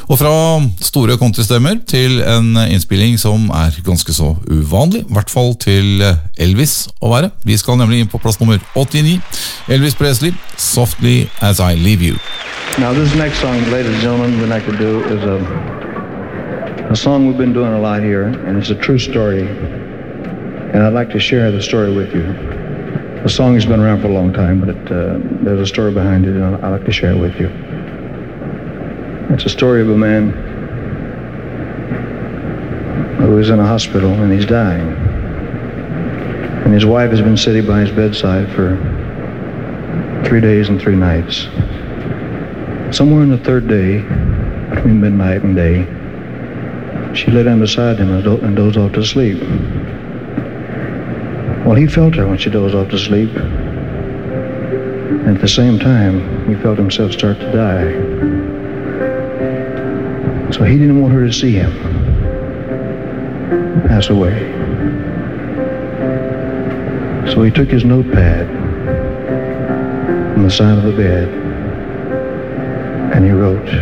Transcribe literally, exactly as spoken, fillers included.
Og fra store countrystemmer til en innspilling som er ganske så uvanlig, I hvert fall til Elvis å være. Vi skal nemlig inn på plass nummer åttini. Elvis Presley, Softly As I Leave You. Now this next song, ladies and gentlemen, we'd like to do is a, a song we've been doing a lot here, and it's a true story. And I'd like to share the story with you. The song has been around for a long time, but it, uh, there's a story behind it, and I'd like to share it with you. It's a story of a man who is in a hospital and he's dying. And his wife has been sitting by his bedside for three days and three nights. Somewhere in the third day, between midnight and day, she lay down beside him and, do- and dozed off to sleep. Well, he felt her when she dozed off to sleep. And at the same time, he felt himself start to die. So he didn't want her to see him pass away. So he took his notepad from the side of the bed and he wrote,